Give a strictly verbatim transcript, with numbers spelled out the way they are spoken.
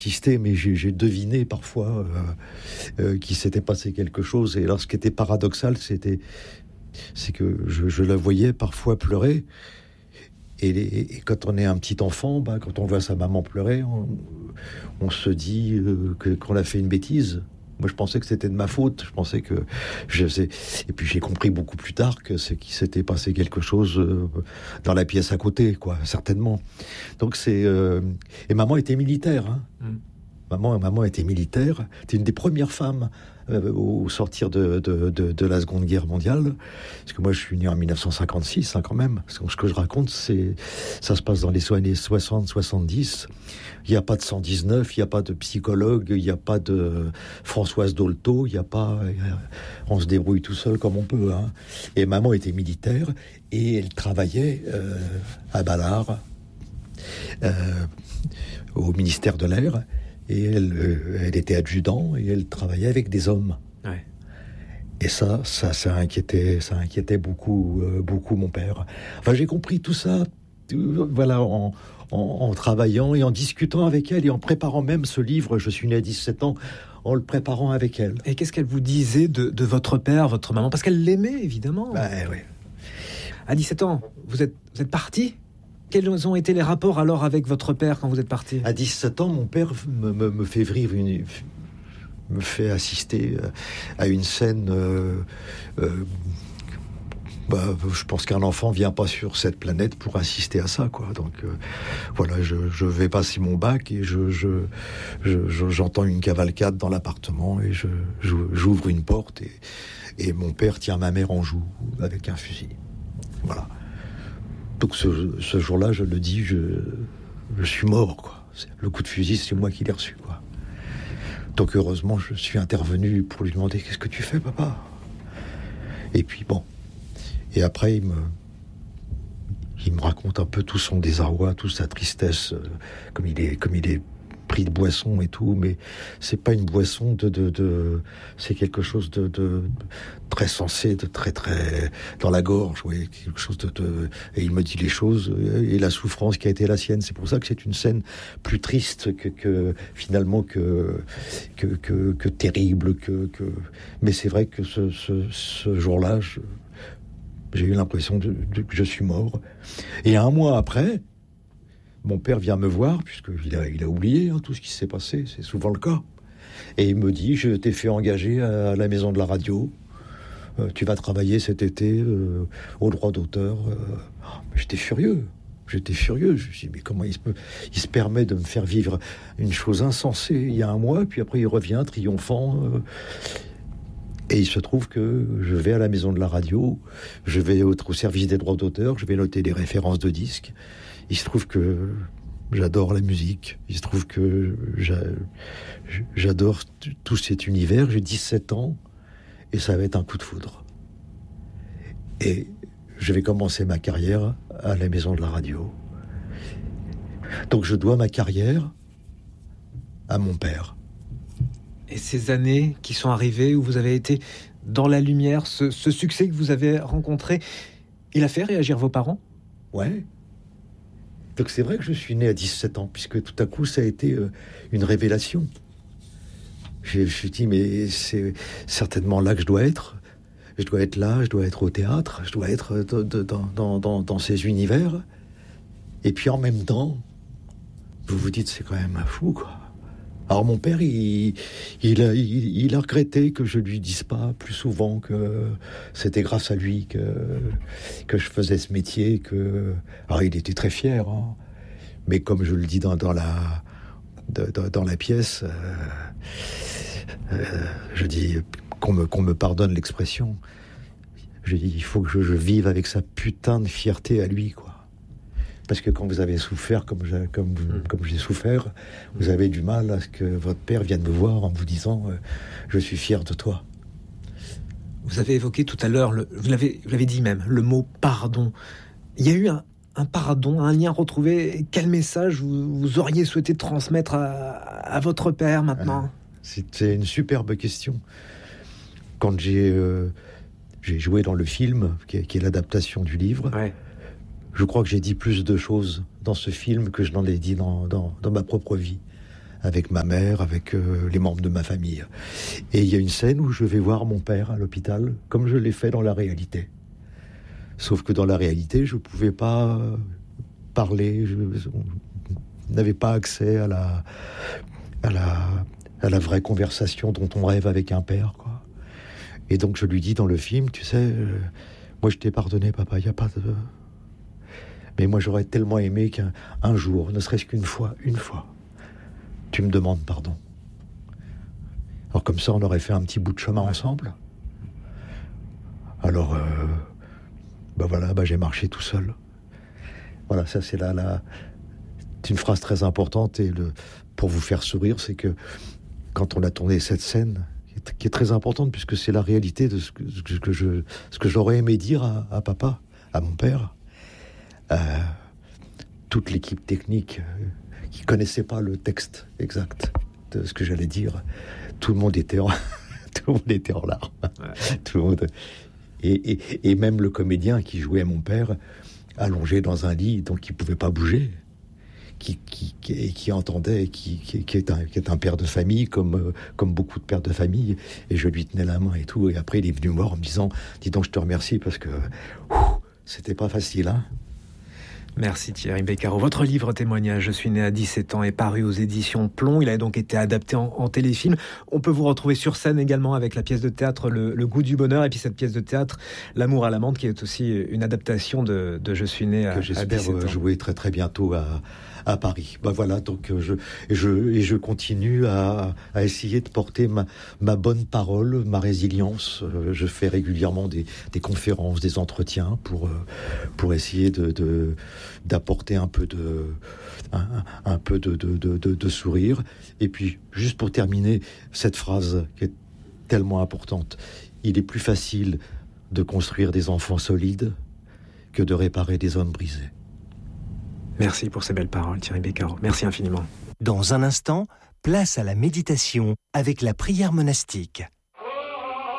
assisté, mais j'ai, j'ai deviné parfois euh, euh, qu'il s'était passé quelque chose. Et alors, ce qui était paradoxal, c'était, c'est que je, je la voyais parfois pleurer. Et, les, et quand on est un petit enfant, bah, quand on voit sa maman pleurer, on, on se dit euh, que, qu'on a fait une bêtise. Moi, je pensais que c'était de ma faute. Je pensais que je sais. Et puis j'ai compris beaucoup plus tard que c'est qu'il s'était passé quelque chose euh, dans la pièce à côté, quoi, certainement. Donc c'est euh... et maman était militaire. Hein. Mm. Maman, maman était militaire. C'était une des premières femmes euh, au sortir de, de, de, de la Seconde Guerre mondiale. Parce que moi, je suis né en dix-neuf cent cinquante-six, hein, quand même. Parce que ce que je raconte, c'est ça se passe dans les années soixante soixante-dix. Il n'y a pas de cent dix-neuf, il n'y a pas de psychologue, il n'y a pas de Françoise Dolto, il n'y a pas... On se débrouille tout seul comme on peut. Hein. Et maman était militaire et elle travaillait euh, à Ballard, euh, au ministère de l'Air. Et elle, euh, elle était adjudant et elle travaillait avec des hommes. Ouais. Et ça, ça, ça inquiétait, ça inquiétait beaucoup, euh, beaucoup mon père. Enfin, j'ai compris tout ça, euh, voilà, en, en, en travaillant et en discutant avec elle et en préparant même ce livre. Je suis né à dix-sept ans, en le préparant avec elle. Et qu'est-ce qu'elle vous disait de, de votre père, votre maman ? Parce qu'elle l'aimait, évidemment. Ben oui. À dix-sept ans, vous êtes, vous êtes parti ? Quels ont été les rapports alors avec votre père quand vous êtes parti ? À dix-sept ans, mon père me, me, me fait vivre une, me fait assister à une scène. Euh, euh, bah, je pense qu'un enfant vient pas sur cette planète pour assister à ça, quoi. Donc euh, voilà, je, je vais passer mon bac et je, je, je, je, j'entends une cavalcade dans l'appartement et je, je, j'ouvre une porte et, et mon père tient ma mère en joue avec un fusil. Voilà. Donc ce, ce jour-là, je le dis, je, je suis mort, quoi. Le coup de fusil, c'est moi qui l'ai reçu, quoi. Donc heureusement, je suis intervenu pour lui demander « Qu'est-ce que tu fais, papa ?» Et puis bon. Et après, il me, il me raconte un peu tout son désarroi, toute sa tristesse, euh, comme il est, comme il est pris de boisson et tout, mais c'est pas une boisson de, de, de c'est quelque chose de, de très sensé, de très très dans la gorge, oui, quelque chose de, de, et il me dit les choses et la souffrance qui a été la sienne. C'est pour ça que c'est une scène plus triste que, que finalement que que, que que terrible, que que. Mais c'est vrai que ce ce, ce jour-là, je, j'ai eu l'impression de, de, que je suis mort. Et un mois après, mon père vient me voir, puisqu'il a, il a oublié hein, tout ce qui s'est passé, c'est souvent le cas. Et il me dit, je t'ai fait engager à la maison de la radio, euh, tu vas travailler cet été euh, au droit d'auteur. Euh, j'étais furieux, j'étais furieux. Je me suis dit, mais comment il se, peut, il se permet de me faire vivre une chose insensée il y a un mois, puis après il revient triomphant. Euh, et il se trouve que je vais à la maison de la radio, je vais au, au service des droits d'auteur, je vais noter des références de disques. Il se trouve que j'adore la musique. Il se trouve que j'adore tout cet univers. J'ai dix-sept ans et ça va être un coup de foudre. Et je vais commencer ma carrière à la maison de la radio. Donc je dois ma carrière à mon père. Et ces années qui sont arrivées où vous avez été dans la lumière, ce, ce succès que vous avez rencontré, il a fait réagir vos parents ? Ouais. Donc c'est vrai que je suis né à dix-sept ans, puisque tout à coup ça a été euh, une révélation. Je me suis dit, mais c'est certainement là que je dois être. Je dois être là, je dois être au théâtre, je dois être dans, dans, dans, dans ces univers. Et puis en même temps, vous vous dites, c'est quand même un fou, quoi. Alors mon père, il, il, a, il, il a regretté que je lui dise pas plus souvent que c'était grâce à lui que, que je faisais ce métier. Que... Alors il était très fier, hein. Mais comme je le dis dans, dans, la, dans, dans la pièce, euh, euh, je dis qu'on me, qu'on me pardonne l'expression. Je dis, il faut que je, je vive avec sa putain de fierté à lui, quoi. Parce que quand vous avez souffert comme, je, comme, mmh. comme j'ai souffert, vous avez du mal à ce que votre père vienne me voir en vous disant euh, « je suis fier de toi ». Vous avez évoqué tout à l'heure, le, vous, l'avez, vous l'avez dit même, le mot « pardon ». Il y a eu un, un pardon, un lien retrouvé. Quel message vous, vous auriez souhaité transmettre à, à votre père maintenant ? C'était une superbe question. Quand j'ai, euh, j'ai joué dans le film, qui est, qui est l'adaptation du livre, ouais. Je crois que j'ai dit plus de choses dans ce film que je n'en ai dit dans, dans, dans ma propre vie. avec ma mère, avec euh, les membres de ma famille. Et il y a une scène où je vais voir mon père à l'hôpital, comme je l'ai fait dans la réalité. Sauf que dans la réalité, je ne pouvais pas parler, je n'avais pas accès à la, à la, à la vraie conversation dont on rêve avec un père, quoi. Et donc je lui dis dans le film, tu sais, euh, moi je t'ai pardonné, papa, il n'y a pas de... Mais moi j'aurais tellement aimé qu'un un jour, ne serait-ce qu'une fois, une fois, tu me demandes pardon. Alors comme ça, on aurait fait un petit bout de chemin ensemble. Alors, euh, ben voilà, ben j'ai marché tout seul. Voilà, ça c'est là, là, c'est une phrase très importante, et le, pour vous faire sourire, c'est que quand on a tourné cette scène, qui est très importante, puisque c'est la réalité de ce que, ce que, je, ce que j'aurais aimé dire à, à papa, à mon père. Euh, toute l'équipe technique euh, qui connaissait pas le texte exact de ce que j'allais dire, tout le monde était en, tout le monde était en larmes. Ouais. Tout le monde. Et, et, et même le comédien qui jouait mon père, allongé dans un lit, donc il pouvait pas bouger, qui, qui, qui, qui entendait, qui, qui, qui, est un, qui est un père de famille, comme, euh, comme beaucoup de pères de famille, et je lui tenais la main et tout, et après il est venu me voir en me disant, dis donc je te remercie, parce que ouf, c'était pas facile, hein. Merci Thierry Beccaro. Votre livre témoignage, Je suis né à dix-sept ans, est paru aux éditions Plomb. Il a donc été adapté en, en téléfilm. On peut vous retrouver sur scène également avec la pièce de théâtre Le, le goût du bonheur, et puis cette pièce de théâtre L'amour à l'amande, qui est aussi une adaptation de, de Je suis né à, que j'espère à dix-sept ans. Jouer très très bientôt à, à Paris. Ben voilà, donc je, et je, et je continue à, à essayer de porter ma, ma bonne parole, ma résilience. Je fais régulièrement des, des conférences, des entretiens pour, pour essayer de, de d'apporter un peu de un, un peu de, de, de, de, de sourire. Et puis, juste pour terminer, cette phrase qui est tellement importante: il est plus facile de construire des enfants solides que de réparer des hommes brisés. Merci pour ces belles paroles, Thierry Beccaro. Merci infiniment. Dans un instant, place à la méditation avec la prière monastique.